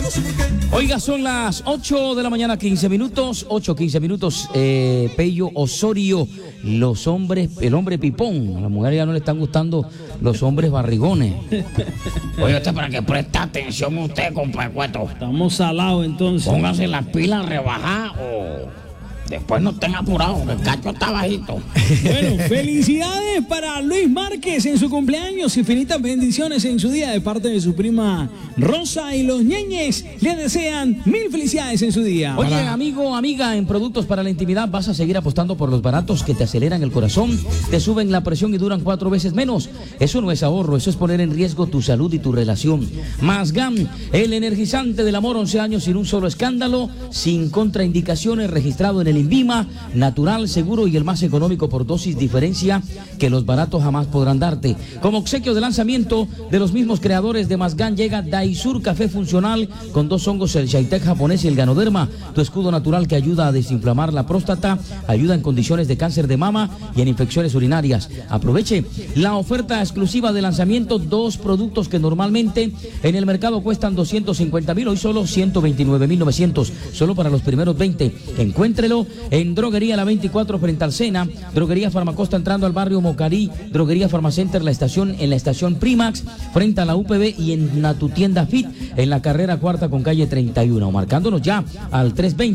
Oiga, son las 8 de la mañana, 15 minutos, 8:15 minutos. Pello Osorio, los hombres, el hombre pipón. A las mujeres ya no le están gustando los hombres barrigones. Oiga, usted para que preste atención usted, compadre Cueto. Estamos salados entonces. Póngase las pilas rebajadas o después no estén apurados, que el cacho está bajito. Bueno, felicidades para Luis Márquez en su cumpleaños. Infinitas bendiciones en su día de parte de su prima Rosa, y los ñeñes le desean mil felicidades en su día. Oye, amigo, amiga, en productos para la intimidad vas a seguir apostando por los baratos que te aceleran el corazón, te suben la presión y duran 4 veces menos. Eso no es ahorro, eso es poner en riesgo tu salud y tu relación. Masgam, el energizante del amor, 11 años sin un solo escándalo, sin contraindicaciones, registrado en el INVIMA, natural, seguro y el más económico por dosis, diferencia que los baratos jamás podrán darte. Como obsequio de lanzamiento de los mismos creadores de Masgam llega Daisur Café Funcional con 2 hongos, el Shaitek japonés y el Ganoderma, tu escudo natural que ayuda a desinflamar la próstata, ayuda en condiciones de cáncer de mama y en infecciones urinarias. Aproveche la oferta exclusiva de lanzamiento, 2 productos que normalmente en el mercado cuestan 250,000, hoy solo 129,900, solo para los primeros 20. Encuéntrelo en Droguería La 24 frente al Sena, Droguería Farmacosta entrando al barrio Mocarí, Droguería Farmacenter en la estación Primax frente a la UPB y en tu tienda Fit en la carrera 4 con calle 31, marcándonos ya al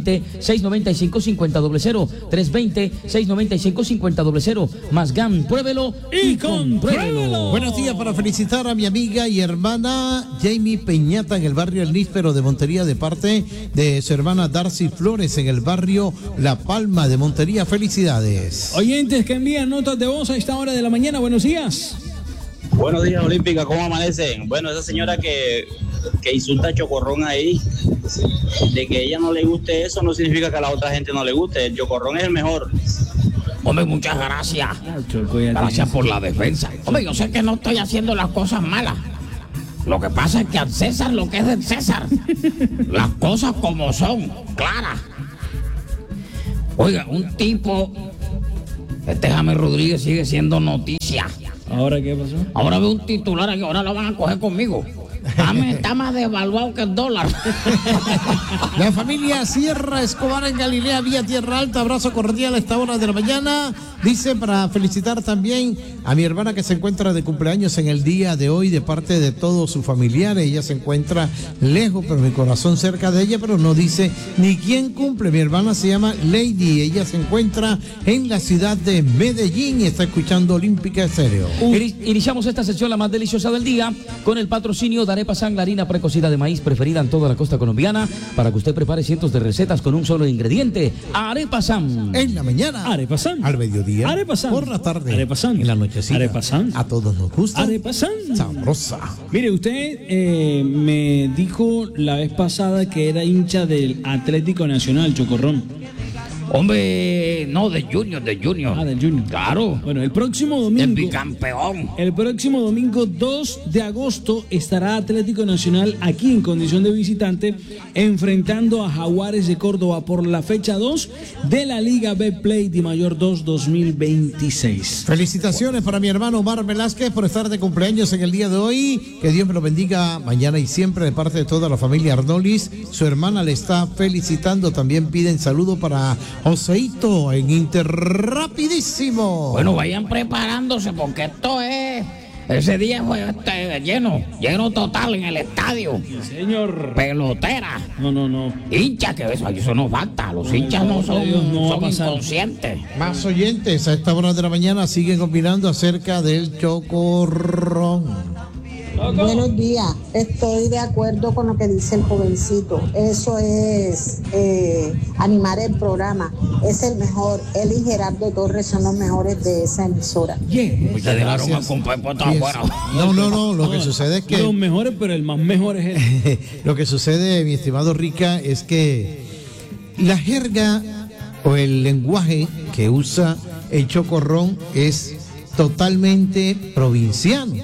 320-695-5000, 320-695-5000. Masgam, pruébelo y compruébelo. Buenos días, para felicitar a mi amiga y hermana Jamie Peñata en el barrio El Níspero de Montería, de parte de su hermana Darcy Flores en el barrio La Palma de Montería. Felicidades. Oyentes que envían notas de voz a esta hora de la mañana, buenos días. Buenos días, Olímpica, ¿cómo amanecen? Bueno, esa señora que insulta a Chocorrón ahí, de que a ella no le guste eso, no significa que a la otra gente no le guste. El Chocorrón es el mejor. Hombre, muchas gracias. Gracias por la defensa. Hombre, yo sé que no estoy haciendo las cosas malas. Lo que pasa es que al César lo que es del César. Las cosas como son, claras. Oiga, un tipo, James Rodríguez sigue siendo noticia. ¿Ahora qué pasó? Ahora veo un titular aquí, ahora lo van a coger conmigo. James está más devaluado que el dólar. La familia Sierra Escobar en Galilea, vía Tierra Alta, abrazo cordial a esta hora de la mañana. Dice, para felicitar también a mi hermana que se encuentra de cumpleaños en el día de hoy, de parte de todos sus familiares. Ella se encuentra lejos, pero mi corazón cerca de ella, pero no dice ni quién cumple. Mi hermana se llama Lady, ella se encuentra en la ciudad de Medellín y está escuchando Olímpica Estéreo. Iniciamos esta sesión, la más deliciosa del día, con el patrocinio de Arepa San, la harina precocida de maíz preferida en toda la costa colombiana, para que usted prepare cientos de recetas con un solo ingrediente. Arepa San. En la mañana. Arepa San. Al mediodía. Arepa San. Por la tarde. Arepa San. En la nochecita. Arepa San. A todos nos gusta. Arepa San. Sabrosa. Mire, usted me dijo la vez pasada que era hincha del Atlético Nacional, Chocorrón. Hombre, no, de Junior. Ah, del Junior. Claro. Bueno, el próximo domingo. El bicampeón. El próximo domingo 2 de agosto estará Atlético Nacional aquí en condición de visitante enfrentando a Jaguares de Córdoba por la fecha 2 de la Liga Betplay Di Mayor 2 2026. Felicitaciones para mi hermano Omar Velázquez por estar de cumpleaños en el día de hoy. Que Dios me lo bendiga mañana y siempre, de parte de toda la familia Arnolis. Su hermana le está felicitando. También piden saludo para Joseito en Inter rapidísimo. Bueno, vayan preparándose porque esto es... Ese día fue lleno total en el estadio. Sí, señor. Pelotera. No. Hinchas, que eso no falta. Los hinchas no son inconscientes. Más oyentes a esta hora de la mañana siguen opinando acerca del Chocorrón. Buenos días, estoy de acuerdo con lo que dice el jovencito. Eso es animar el programa. Es el mejor. Él y Gerardo Torres son los mejores de esa emisora. Muchas dejaron compadre por todo afuera. No, lo que sucede es que... Los mejores, pero el más mejor es él. Lo que sucede, mi estimado Rica, es que la jerga o el lenguaje que usa el Chocorrón es totalmente provinciano.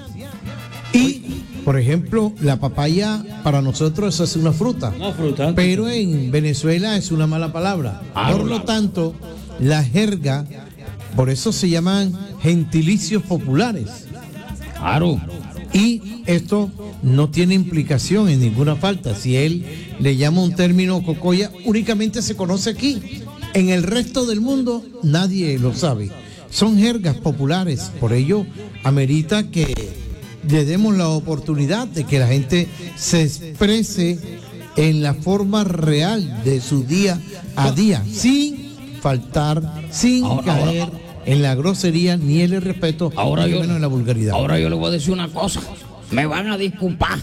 Y, por ejemplo, la papaya para nosotros es una fruta. Pero en Venezuela es una mala palabra. Por lo tanto, la jerga, por eso se llaman gentilicios populares. Claro. Y esto no tiene implicación en ninguna falta. Si él le llama un término cocoya, únicamente se conoce aquí. En el resto del mundo nadie lo sabe. Son jergas populares, por ello amerita que le demos la oportunidad de que la gente se exprese en la forma real de su día a día, sin faltar, sin caer en la grosería ni en el respeto, ni menos en la vulgaridad. Ahora yo le voy a decir una cosa, me van a disculpar,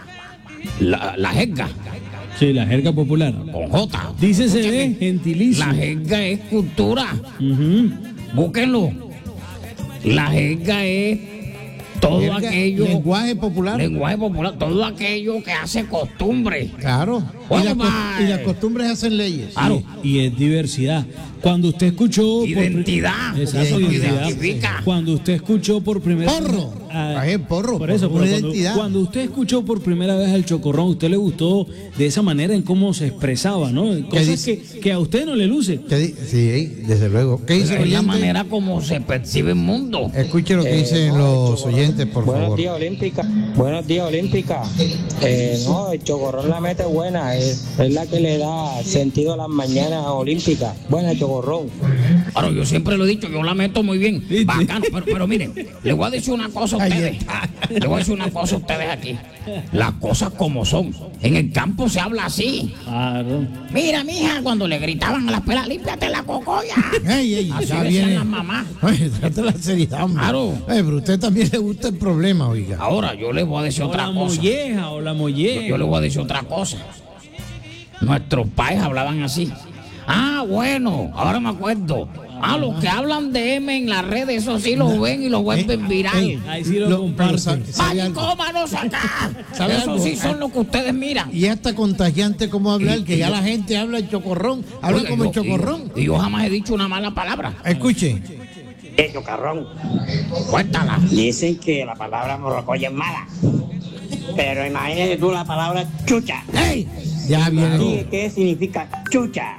la jerga. Sí, la jerga popular. Con J. Dícese gentilicio. La jerga es cultura. Búsquenlo. La jerga es todo Jerga, aquello. lenguaje popular. Lenguaje popular, todo aquello que hace costumbre. Claro. Y las costumbres hacen leyes. Claro. Y es diversidad. Cuando usted escuchó Identidad. Exacto, Identidad. identidad. Cuando usted escuchó por primera Porro. Porro. Por eso, una identidad. cuando usted escuchó por primera vez al Chocorrón, ¿usted le gustó de esa manera en cómo se expresaba, no? Cosas que a usted no le luce. Sí, desde luego. ¿Qué dice el Es la oyente? manera como se percibe el mundo. Escuche lo que dicen los oyentes, por Buenos favor. días, Olímpica. Buenos días, Olímpica. No, el Chocorrón la mete buena. Es la que le da sentido a las mañanas olímpicas. Buena, Chocorrón. Claro, yo siempre lo he dicho, yo la meto muy bien. Bacano, pero miren, le voy a decir una cosa a ustedes. Le voy a decir una cosa a ustedes aquí. Las cosas como son. En el campo se habla así. Claro. Mira, mija, cuando le gritaban a las pelas, límpiate la cocoya. Ey, Así ya decían viene. las mamás. Oye, trate la seriedad, hombre. Claro. Pero a usted también le gusta el problema, oiga. Ahora, yo les voy a decir otra cosa. O la molleja. Yo les voy a decir otra cosa. Nuestros padres hablaban así. Ah, bueno, ahora me acuerdo. Los que hablan de M en las redes, eso sí lo ven y lo vuelven viral. Ahí sí lo comparten. ¡Maricómanos acá! ¿Sabe Eso algo? sí son lo que ustedes miran. Y hasta contagiante como hablar, que ya la gente habla el chocorrón, habla Oiga, como el yo- chocorrón. Y yo jamás he dicho una mala palabra. Escuche. Chocorrón. Cuéntala. Dicen que la palabra morrocoya es mala. Pero imagínate tú la palabra chucha. ¡Ey! Ya viene. ¿Qué significa chucha?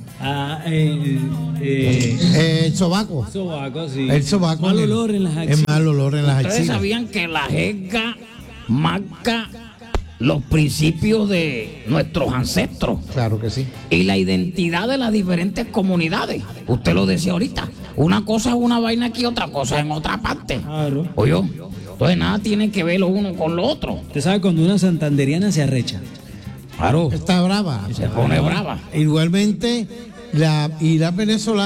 El sobaco. Sobaco, sí. El sobaco. Mal olor en las axilas. Es mal olor en las Ustedes axilas. sabían que la jerga marca los principios de nuestros ancestros Claro que sí. y la identidad de las diferentes comunidades. Usted lo decía ahorita. Una cosa es una vaina aquí, otra cosa en otra parte. Claro. Oye, entonces nada tiene que ver lo uno con lo otro. Usted sabe cuando una santanderiana se arrecha. Claro. Está brava. Se pone brava. Igualmente, la venezolana.